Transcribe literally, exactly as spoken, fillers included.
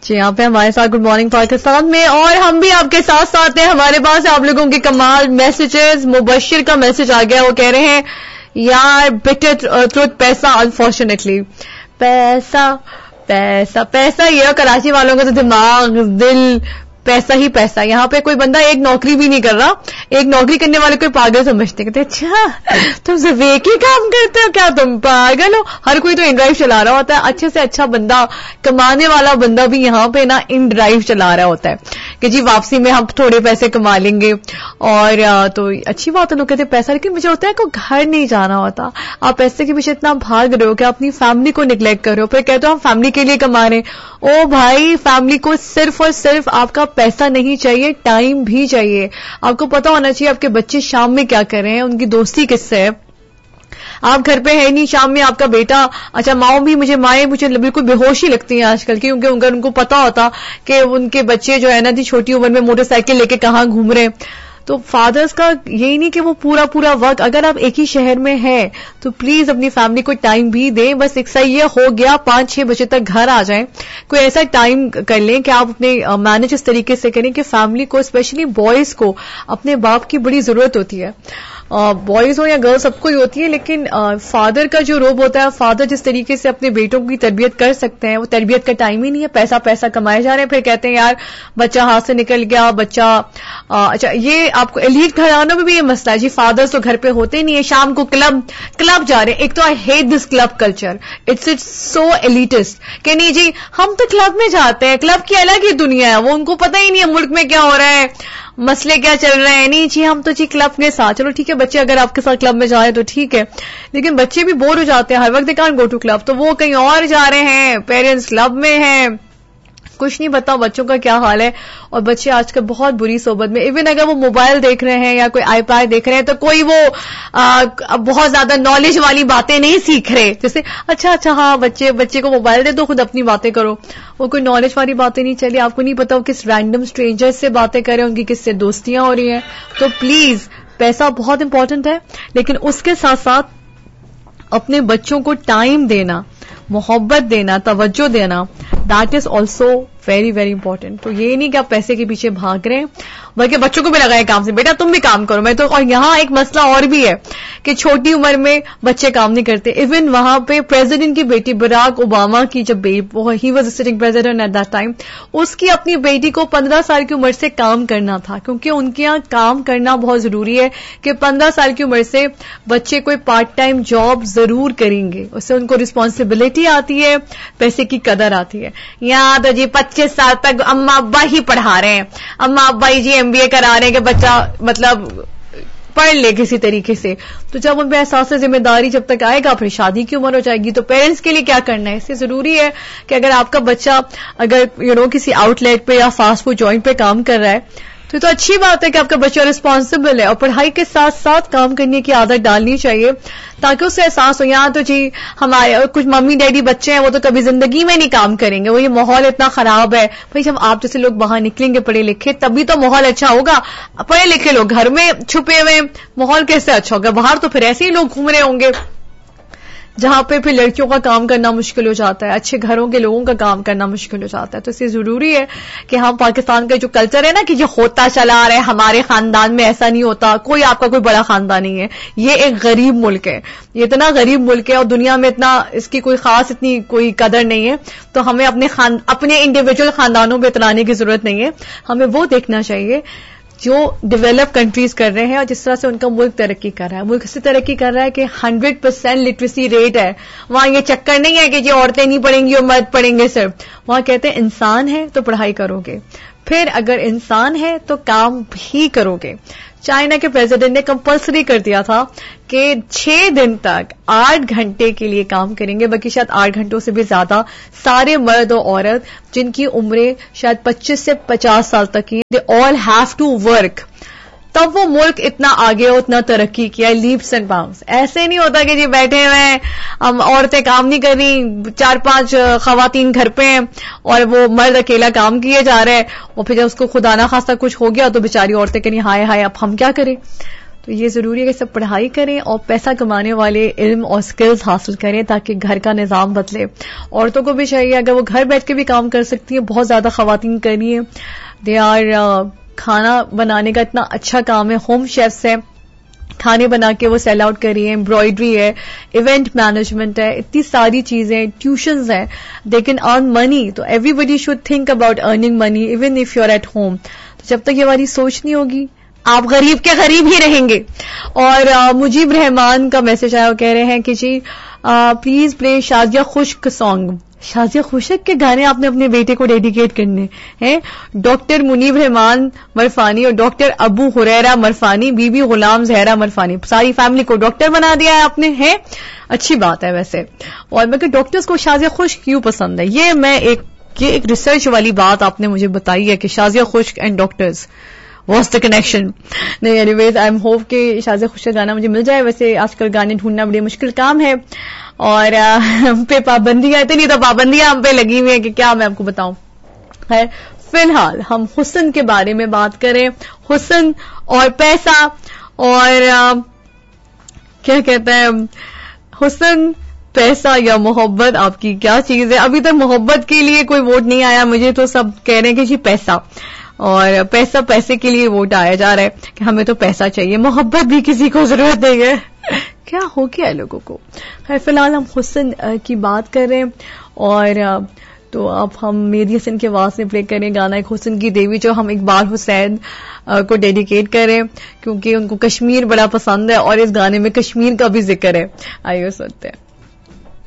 जी यहाँ पे हमारे साथ गुड मॉर्निंग पाकिस्तान में, और हम भी आपके साथ साथ हैं। हमारे पास आप लोगों के कमाल मैसेजेस। मुबशिर का मैसेज आ गया, वो कह रहे हैं यार बिटर ट्रुथ पैसा, अनफॉर्चुनेटली पैसा पैसा पैसा ये कराची वालों का तो दिमाग दिल पैसा ही पैसा। यहाँ पे कोई बंदा एक नौकरी भी नहीं कर रहा, एक नौकरी करने वाले कोई पागल समझते, कहते अच्छा तुम सिर्फ एक ही काम करते हो क्या, तुम पागल हो। हर कोई तो इन ड्राइव चला रहा होता है। अच्छे से अच्छा बंदा, कमाने वाला बंदा भी यहाँ पे ना इन ड्राइव चला रहा होता है कि जी वापसी में हम थोड़े पैसे कमा लेंगे, और तो अच्छी बात है। लोग कहते हैं पैसा, लेकिन मुझे होता है को घर नहीं जाना होता। आप पैसे के पीछे इतना भाग रहे हो कि अपनी फैमिली को निग्लेक्ट कर रहे हो, फिर कहते हो हम फैमिली के लिए कमा रहे हैं। ओ भाई, फैमिली को सिर्फ और सिर्फ आपका पैसा नहीं चाहिए, टाइम भी चाहिए। आपको पता होना चाहिए आपके बच्चे शाम में क्या कर रहे हैं, उनकी दोस्ती किससे है। आप घर पे है नहीं, शाम में आपका बेटा, अच्छा माओ भी, मुझे माएं मुझे बिल्कुल बेहोशी लगती हैं आजकल की, क्योंकि उनका उनको पता होता कि उनके बच्चे जो है ना जी छोटी उम्र में मोटरसाइकिल लेके कहां घूम रहे हैं। तो फादर्स का यही नहीं कि वो पूरा पूरा वक्त, अगर आप एक ही शहर में हैं तो प्लीज अपनी फैमिली को टाइम भी दें। बस एक सही ये हो गया पांच छह बजे तक घर आ जाएं, कोई ऐसा टाइम कर लें कि आप अपने मैनेज इस तरीके से करें कि फैमिली को, स्पेशली बॉयज को अपने बाप की बड़ी जरूरत होती है। बॉयज हो या गर्ल्स सबको ही होती है, लेकिन फादर का जो रोब होता है, फादर जिस तरीके से अपने बेटों की तरबियत कर सकते हैं, वो तरबियत का टाइम ही नहीं है। पैसा पैसा कमाए जा रहे हैं, फिर कहते हैं यार बच्चा हाथ से निकल गया, बच्चा आ, अच्छा ये आपको एलीट घरानों में भी ये मसला है जी, फादर्स तो घर पे होते नहीं है, शाम को क्लब क्लब जा रहे हैं। एक तो I hate this club culture, it's it's so elitist कि नहीं जी हम तो क्लब में जाते हैं, क्लब की अलग ही दुनिया है, वो उनको पता ही नहीं है मुल्क में क्या हो रहा है, मसले क्या चल रहे हैं। नहीं जी हम तो जी क्लब के साथ, चलो ठीक है बच्चे अगर आपके साथ क्लब में जाए तो ठीक है, लेकिन बच्चे भी बोर हो जाते हैं, हर वक्त they can't go to club, तो वो कहीं और जा रहे हैं, पेरेंट्स क्लब में हैं, कुछ नहीं पता बच्चों का क्या हाल है। और बच्चे आजकल बहुत बुरी सोबत में, इवन अगर वो मोबाइल देख रहे हैं या कोई आईपैड देख रहे हैं तो कोई वो आ, बहुत ज्यादा नॉलेज वाली बातें नहीं सीख रहे, जैसे अच्छा अच्छा हाँ बच्चे बच्चे को मोबाइल दे दो, खुद अपनी बातें करो, वो कोई नॉलेज वाली बातें नहीं चली। आपको नहीं पता वो किस रैंडम स्ट्रेंजर्स से बातें करें, उनकी किससे दोस्तियां हो रही हैं। तो प्लीज पैसा बहुत इंपॉर्टेंट है, लेकिन उसके साथ साथ अपने बच्चों को टाइम देना, मोहब्बत देना, तवज्जो देना, that is also very very important. तो ये नहीं कि आप पैसे के पीछे भाग रहे हैं, बल्कि बच्चों को भी लगाए काम से, बेटा तुम भी काम करो। मैं तो, और यहाँ एक मसला और भी है कि छोटी उम्र में बच्चे काम नहीं करते। इवन वहां पे प्रेसिडेंट की बेटी बराक ओबामा की जब he was sitting president at that time, उसकी अपनी बेटी को पंद्रह साल की उम्र से काम करना था, क्योंकि उनके यहाँ काम करना बहुत जरूरी है कि पंद्रह साल की उम्र से बच्चे कोई पार्ट टाइम जॉब जरूर करेंगे, उससे उनको रिस्पॉन्सिबिलिटी आती है, पैसे की कदर आती है। यहाँ तो जी पच्चीस साल तक अम्मा अब्बा ही पढ़ा रहे हैं, अम्मा अब्बा ही जी एमबीए करा रहे हैं कि बच्चा मतलब पढ़ ले किसी तरीके से। तो जब उन पर एहसास जिम्मेदारी जब तक आएगा, फिर शादी की उम्र हो जाएगी, तो पेरेंट्स के लिए क्या करना है। इससे जरूरी है कि अगर आपका बच्चा अगर यू नो किसी आउटलेट पे या फास्ट फूड जॉइंट पे काम कर रहा है तो, तो अच्छी बात है कि आपका बच्चा रिस्पॉन्सिबल है, और पढ़ाई के साथ साथ काम करने की आदत डालनी चाहिए ताकि उससे एहसास हो। यहाँ तो जी हमारे कुछ मम्मी डैडी बच्चे हैं वो तो कभी जिंदगी में नहीं काम करेंगे, वो ये माहौल इतना खराब है। भाई जब आप जैसे लोग बाहर निकलेंगे पढ़े लिखे तभी तो माहौल अच्छा होगा। पढ़े लिखे लोग घर में छुपे हुए, माहौल कैसे अच्छा होगा। बाहर तो फिर ऐसे ही लोग घूम रहे होंगे जहां पे फिर लड़कियों का काम करना मुश्किल हो जाता है, अच्छे घरों के लोगों का काम करना मुश्किल हो जाता है। तो इसलिए जरूरी है कि हम पाकिस्तान का जो कल्चर है ना कि जो होता चला आ रहा है, हमारे खानदान में ऐसा नहीं होता, कोई आपका कोई बड़ा खानदान नहीं है, ये एक गरीब मुल्क है, ये इतना गरीब मुल्क है और दुनिया में इतना इसकी कोई खास इतनी कोई कदर नहीं है। तो हमें अपने खान अपने इंडिविजुअल खानदानों पर इतराने की जरूरत नहीं है, हमें वो देखना चाहिए जो डेवलप कंट्रीज कर रहे हैं और जिस तरह से उनका मुल्क तरक्की कर रहा है। मुल्क से तरक्की कर रहा है कि हंड्रेड परसेंट लिटरेसी रेट है, वहां ये चक्कर नहीं है कि जो औरतें नहीं पढ़ेंगी और मर्द पढ़ेंगे सिर्फ। वहां कहते हैं इंसान है तो पढ़ाई करोगे, फिर अगर इंसान है तो काम भी करोगे। चाइना के प्रेसिडेंट ने कंपल्सरी कर दिया था कि छह दिन तक आठ घंटे के लिए काम करेंगे, बाकी शायद आठ घंटों से भी ज्यादा सारे मर्द और औरत जिनकी उम्रें शायद पच्चीस से पचास साल तक की, they all have to work. तब वो मुल्क इतना आगे उतना तरक्की किया, लीप्स एंड बाउंड्स। ऐसे नहीं होता कि जी बैठे हुए हैं, हम औरतें काम नहीं कर रही, चार पांच खवातीन घर पे हैं और वो मर्द अकेला काम किए जा रहे हैं, और फिर जब उसको खुदा ना खास्ता कुछ हो गया तो बेचारी औरतें कह रही हाय हाय अब हम क्या करें। तो ये जरूरी है कि सब पढ़ाई करें और पैसा कमाने वाले इल्म और स्किल्स हासिल करें ताकि घर का निजाम बदले। औरतों को भी चाहिए, अगर वो घर बैठ के भी काम कर सकती है, बहुत ज्यादा खवातीन कर रही है, दे आर खाना बनाने का इतना अच्छा काम है, होम शेफ्स है, खाने बना के वो सेल आउट कर रही है, एम्ब्रॉयडरी है, इवेंट मैनेजमेंट है, इतनी सारी चीजें, ट्यूशंस हैं, दे कैन अर्न मनी। तो everybody should think about earning money even if you are at home. तो जब तक ये वाली सोच नहीं होगी आप गरीब के गरीब ही रहेंगे। और uh, मुजीब रहमान का मैसेज आया, वो कह रहे हैं कि जी प्लीज प्ले शाजिया खुश्क सॉन्ग। शाजिया खुशक के गाने आपने अपने बेटे को डेडिकेट करने हैं। डॉक्टर मुनीब रहमान मरफानी और डॉक्टर अबू हुरैरा मरफानी, बीबी गुलाम जहरा मरफानी, सारी फैमिली को डॉक्टर बना दिया है आपने, हैं अच्छी बात है वैसे। और मैं डॉक्टर्स को शाजिया खुश्क क्यों पसंद है, ये मैं एक ये एक रिसर्च वाली बात आपने मुझे बताई है कि शाजिया खुश्क and doctors What's the connection? नहीं, एनीवेज आई एम होप कि शाजिया खुश्क का गाना मुझे मिल जाए। वैसे आजकल गाने ढूंढना बड़ी मुश्किल काम है और हम पे पाबंदियां, इतनी तो पाबंदियां हम पे लगी हुई है कि क्या मैं आपको बताऊं। खैर, फिलहाल हम हुस्न के बारे में बात करें, हुस्न और पैसा और आ, क्या कहते हैं, हुस्न, पैसा या मोहब्बत, आपकी क्या चीज है। अभी तक मोहब्बत के लिए कोई वोट नहीं आया मुझे, तो सब कह रहे हैं कि जी पैसा, और पैसा पैसे के लिए वोट आया जा रहा है कि हमें तो पैसा चाहिए, मोहब्बत भी किसी को जरूरत नहीं है। क्या हो गया लोगों को। खैर, फिलहाल हम हुस्न की बात कर रहे हैं और तो अब हम मेरी हसन की आवाज में प्ले करें गाना एक हुस्न की देवी, जो हम इकबाल हुसैन को डेडिकेट करें क्योंकि उनको कश्मीर बड़ा पसंद है और इस गाने में कश्मीर का भी जिक्र है। आइए सुनते हैं।